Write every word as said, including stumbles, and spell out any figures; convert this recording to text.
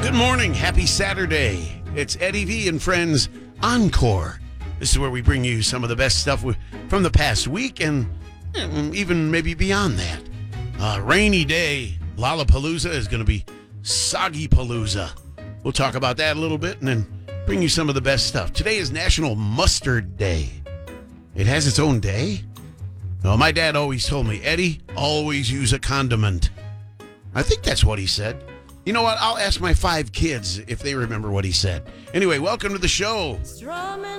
Good morning. Happy Saturday. It's Eddie V and Friends Encore. This is where we bring you some of the best stuff from the past week and even maybe beyond that. Uh, rainy day. Lollapalooza is going to be Soggy Palooza. We'll talk about that a little bit and then bring you some of the best stuff. Today is National Mustard Day. It has its own day? No, my dad always told me, Eddie, always use a condiment. I think that's what he said. You know what? I'll ask my five kids if they remember what he said. Anyway, welcome to the show.